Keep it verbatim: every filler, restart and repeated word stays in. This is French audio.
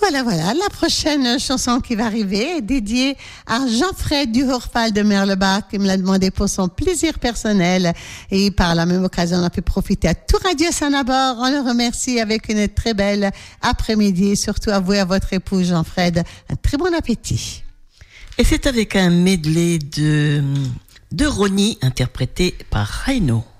voilà, voilà. La prochaine chanson qui va arriver est dédiée à Jean-Fred du Horfal de Merlebach, qui me l'a demandé pour son plaisir personnel. Et par la même occasion, on a pu profiter à tout Radio Sanabord. On le remercie avec une très belle après-midi. Et surtout à vous et à votre époux, Jean-Fred. Un très bon appétit. Et c'est avec un medley de, de Ronnie, interprété par Reino.